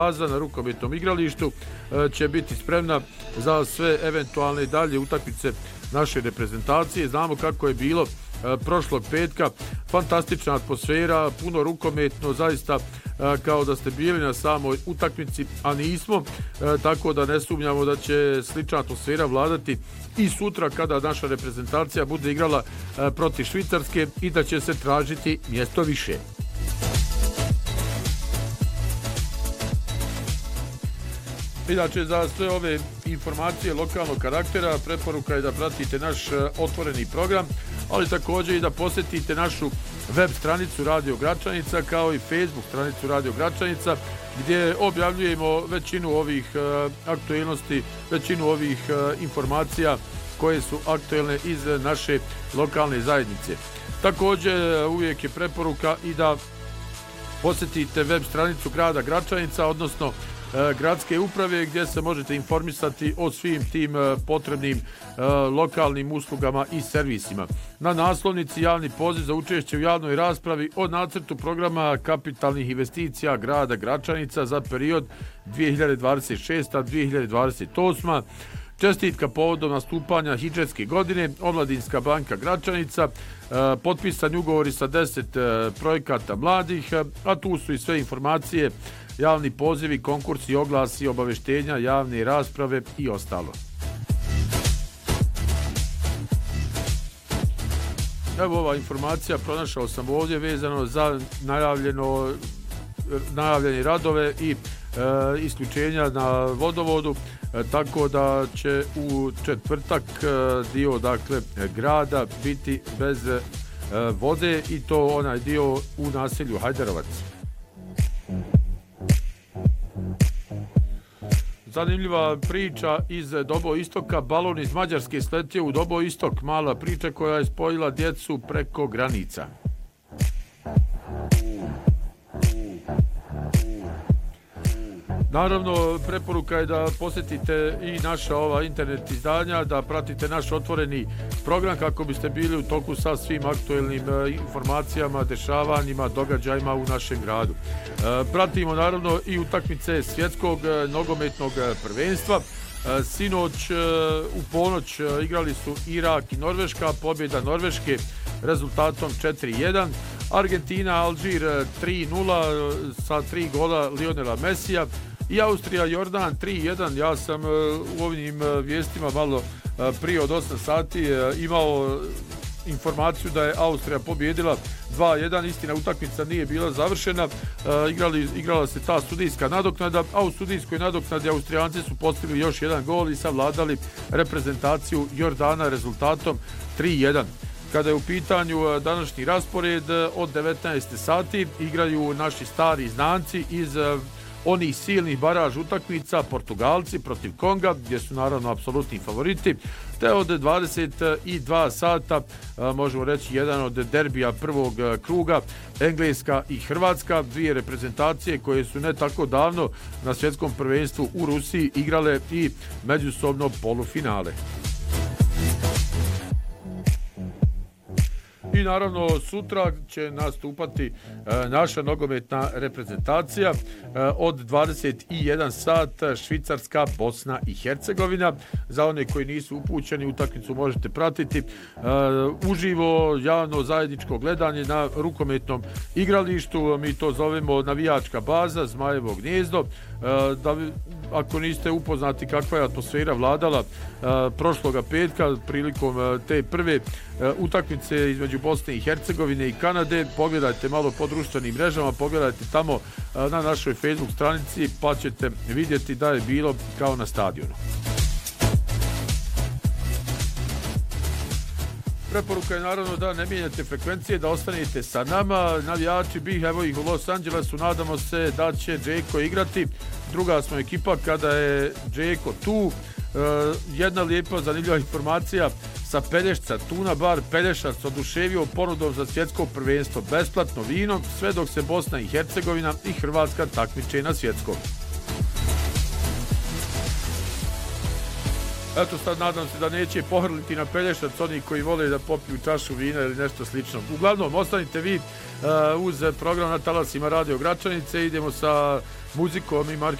baza na rukometnom igralištu će biti spremna za sve eventualne dalje utakmice naše reprezentacije. Znamo kako je bilo prošlog petka, fantastična atmosfera, puno rukometno, zaista kao da ste bili na samoj utakmici, a nismo, tako da ne sumnjamo da će slična atmosfera vladati i sutra kada naša reprezentacija bude igrala protiv Švicarske i da će se tražiti mjesto više. Inače, za sve ove informacije lokalnog karaktera preporuka je da pratite naš otvoreni program, ali također i da posjetite našu web stranicu Radio Gračanica kao i Facebook stranicu Radio Gračanica gdje objavljujemo većinu ovih aktualnosti, većinu ovih informacija koje su aktualne iz naše lokalne zajednice. Također uvijek je preporuka i da posjetite web stranicu grada Gračanica, odnosno gradske uprave gdje se možete informisati o svim tim potrebnim lokalnim uslugama i servisima. Na naslovnici javni poziv za učešće u javnoj raspravi o nacrtu programa kapitalnih investicija grada Gračanica za period 2026-2028. Čestitka povodom nastupanja hidžetske godine, Omladinska banka Gračanica, potpisani ugovori sa 10 projekata mladih, a tu su i sve informacije, javni pozivi, konkursi, oglasi, obaveštenja, javne rasprave i ostalo. Evo ova informacija, pronašao sam ovdje vezano za najavljene radove i isključenja na vodovodu, tako da će u četvrtak dio grada biti bez vode i to onaj dio u naselju Hajdarovac. Zanimljiva priča iz Dobo Istoka, balon iz Mađarske sletio u Dobo Istok, mala priča koja je spojila djecu preko granica. Naravno, preporuka je da posjetite i naša internet izdanja, da pratite naš otvoreni program kako biste bili u toku sa svim aktuelnim informacijama, dešavanjima, događajima u našem gradu. Pratimo naravno i utakmice svjetskog nogometnog prvenstva. Sinoć u ponoć igrali su Irak i Norveška, pobjeda Norveške rezultatom 4-1. Argentina, Alžir 3-0 sa 3 gola Lionela Mesija i Austrija, Jordan 3-1. Ja sam u ovim vijestima malo prije od 8 sati imao informaciju da je Austrija pobjedila 2-1, istina utakmica nije bila završena, igrala se ta sudijska nadoknada, a u sudijskoj nadoknadi Austrijanci su postigli još jedan gol i savladali reprezentaciju Jordana rezultatom 3-1. Kada je u pitanju današnji raspored, od 19 sati igraju naši stari znanci iz onih silnih baraž utakmica, Portugalci protiv Konga, gdje su naravno apsolutni favoriti, te od 22 sata, možemo reći jedan od derbija prvog kruga, Engleska i Hrvatska, dvije reprezentacije koje su ne tako davno na svjetskom prvenstvu u Rusiji igrale i međusobno polufinale. I naravno sutra će nastupati naša nogometna reprezentacija od 21 sat Švicarska, Bosna i Hercegovina. Za one koji nisu upućeni, utakmicu možete pratiti uživo, javno zajedničko gledanje na rukometnom igralištu. Mi to zovemo navijačka baza Zmajevo gnijezdo. Ako niste upoznati kakva je atmosfera vladala prošloga petka prilikom te prve utakmice između Bosne i Hercegovine i Kanade, pogledajte malo po društvenim mrežama, pogledajte tamo na našoj Facebook stranici pa ćete vidjeti da je bilo kao na stadionu. Preporuka je naravno da ne mijenjate frekvencije, da ostanete sa nama. Navijači bih, evo ih u Los Angelesu, nadamo se da će Džeko igrati. Druga smo ekipa kada je Džeko tu. Jedna lijepa, zanimljiva informacija sa Pelješca, Tuna bar Pelješac oduševio ponudom za svjetsko prvenstvo, besplatno vino, sve dok se Bosna i Hercegovina i Hrvatska takmiče na svjetskom. Eto sad nadam se da neće pohrliti na Pelješac oni koji vole da popiju čašu vina ili nešto slično. Uglavnom, ostanite vi uz program na talasima Radio Gračanice. Idemo sa muzikom i